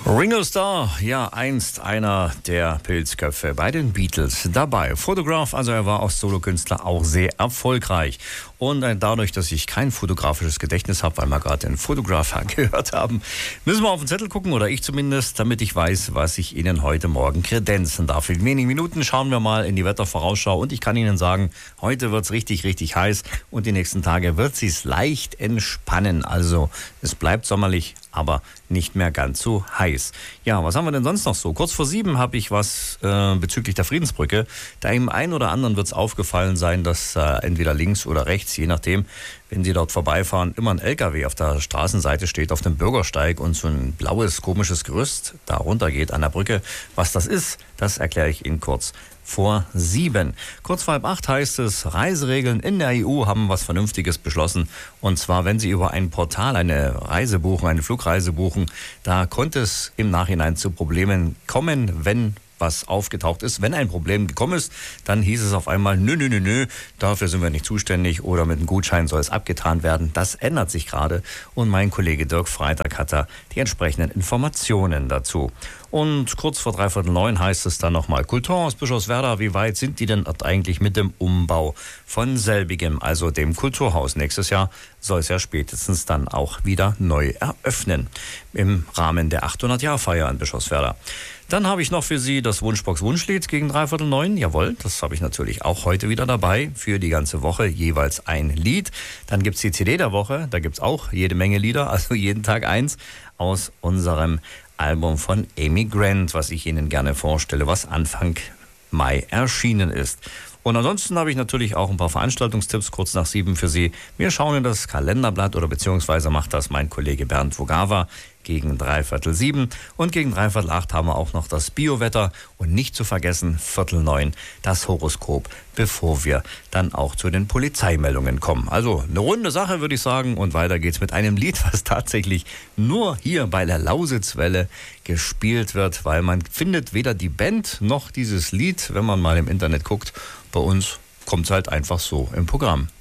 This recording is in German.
Ringo Starr, ja, einst einer der Pilzköpfe bei den Beatles dabei. Photograph, also er war als Solokünstler auch sehr erfolgreich. Und dadurch, dass ich kein fotografisches Gedächtnis habe, weil wir gerade den Photograph gehört haben, müssen wir auf den Zettel gucken, oder ich zumindest, damit ich weiß, was ich Ihnen heute Morgen kredenzen darf. In wenigen Minuten schauen wir mal in die Wettervorausschau und ich kann Ihnen sagen, heute wird es richtig, richtig heiß und die nächsten Tage wird es sich leicht entspannen. Also es bleibt sommerlich, aber nicht mehr ganz so heiß. Ja, was haben wir denn sonst noch so? Kurz vor 7 habe ich was bezüglich der Friedensbrücke. Dem einen oder anderen wird es aufgefallen sein, dass entweder links oder rechts, je nachdem, wenn Sie dort vorbeifahren, immer ein LKW auf der Straßenseite steht, auf dem Bürgersteig und so ein blaues, komisches Gerüst da runter geht an der Brücke. Was das ist, das erkläre ich Ihnen kurz vor 7. Kurz vor 7:30 heißt es, Reiseregeln in der EU haben was Vernünftiges beschlossen. Und zwar, wenn Sie über ein Portal eine Reise buchen, eine Flugreise buchen, da konnte es im Nachhinein zu Problemen kommen, wenn was aufgetaucht ist. Wenn ein Problem gekommen ist, dann hieß es auf einmal, nö, dafür sind wir nicht zuständig oder mit einem Gutschein soll es abgetan werden. Das ändert sich gerade und mein Kollege Dirk Freitag hat da die entsprechenden Informationen dazu. Und kurz vor 8:45 heißt es dann nochmal, Kulturhaus Bischofswerda, wie weit sind die denn eigentlich mit dem Umbau von selbigem, also dem Kulturhaus? Nächstes Jahr soll es ja spätestens dann auch wieder neu eröffnen im Rahmen der 800-Jahr-Feier in Bischofswerda. Dann habe ich noch für Sie das Wunschbox-Wunschlied gegen 8:45. Jawohl, das habe ich natürlich auch heute wieder dabei. Für die ganze Woche jeweils ein Lied. Dann gibt es die CD der Woche. Da gibt es auch jede Menge Lieder, also jeden Tag eins aus unserem Album von Amy Grant, was ich Ihnen gerne vorstelle, was Anfang Mai erschienen ist. Und ansonsten habe ich natürlich auch ein paar Veranstaltungstipps kurz nach 7 für Sie. Wir schauen in das Kalenderblatt oder beziehungsweise macht das mein Kollege Bernd Vogawa gegen 7:15. Und gegen 8:15 haben wir auch noch das Biowetter und nicht zu vergessen 8:45 das Horoskop, bevor wir dann auch zu den Polizeimeldungen kommen. Also eine runde Sache, würde ich sagen, und weiter geht's mit einem Lied, was tatsächlich nur hier bei der Lausitzwelle gespielt wird, weil man findet weder die Band noch dieses Lied, wenn man mal im Internet guckt. Bei uns kommt es halt einfach so im Programm.